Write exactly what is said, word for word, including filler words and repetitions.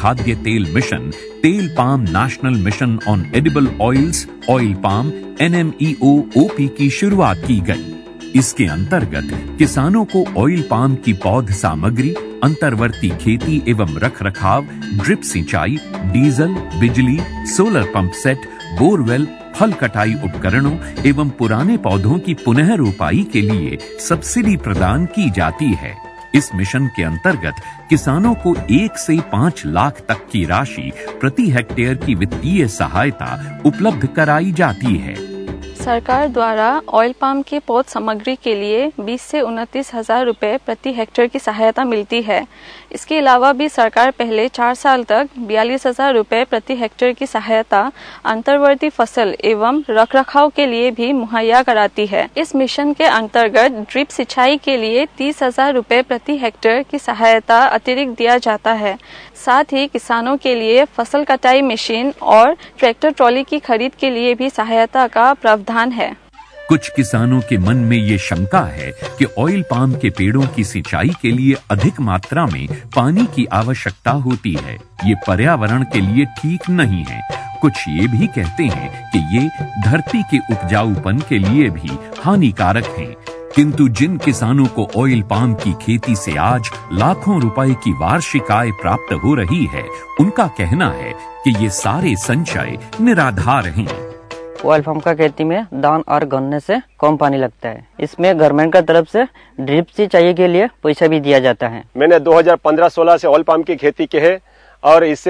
खाद्य तेल मिशन, तेल palm national mission on edible oils, oil palm N M E O O P की शुरुआत की गई। इसके अंतर्गत किसानों को ऑयल पाम की पौध सामग्री, अंतर्वर्ती खेती एवं रखरखाव, ड्रिप सिंचाई, डीजल, बिजली, सोलर पंप सेट, बोरवेल, फल कटाई उपकरणों एवं पुराने पौधों की पुनः रोपाई के लिए सब्सिडी प्रदान की जाती है। इस मिशन के अंतर्गत किसानों को एक से पांच लाख तक की राशि प्रति हेक्टेयर की वित्तीय सहायता उपलब्ध कराई जाती है। सरकार द्वारा ऑयल पाम की पौध सामग्री के लिए बीस से उनतीस हजार रुपए प्रति हेक्टेयर की सहायता मिलती है। इसके अलावा भी सरकार पहले चार साल तक बयालीस हजार रुपए प्रति हेक्टेयर की सहायता अंतर्वर्ती फसल एवं रखरखाव के लिए भी मुहैया कराती है। इस मिशन के अंतर्गत ड्रिप सिंचाई के लिए तीस हजार रुपए प्रति हेक्टेयर की सहायता अतिरिक्त दिया जाता है। साथ ही किसानों के लिए फसल कटाई मशीन और ट्रैक्टर ट्रॉली की खरीद के लिए भी सहायता का प्रावधान है। कुछ किसानों के मन में ये शंका है कि ऑयल पाम के पेड़ों की सिंचाई के लिए अधिक मात्रा में पानी की आवश्यकता होती है। ये पर्यावरण के लिए ठीक नहीं है। कुछ ये भी कहते हैं कि ये धरती के उपजाऊपन के लिए भी हानिकारक हैं। किंतु जिन किसानों को ऑयल पाम की खेती से आज लाखों रुपए की वार्षिक आय प्राप्त हो रही है, उनका कहना है कि ये सारे संचय निराधार हैं। ऑयल पाम का खेती में दान और गन्ने से कम पानी लगता है। इसमें गवर्नमेंट का तरफ से ड्रिप सिंचाई के लिए पैसा भी दिया जाता है। मैंने दो हज़ार पंद्रह सोलह से ऑयल पाम की खेती की है और इससे